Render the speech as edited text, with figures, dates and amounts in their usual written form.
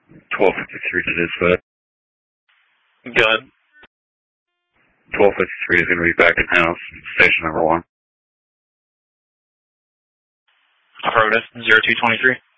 1253 to dispatch. Good. 1253 is going to be back in house, station number 1. Affirmative. 0223.